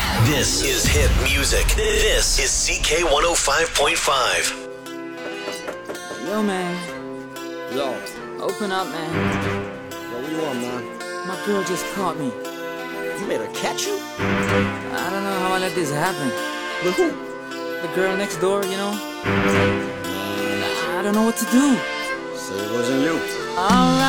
This is hit music. This is CK 105.5. Yo, man. Yo. Open up, man. Yo, what you want, man? My girl just caught me. You made her catch you? I don't know how I let this happen. With who? The girl next door, you know? I don't know what to do. Say it wasn't you. Alright.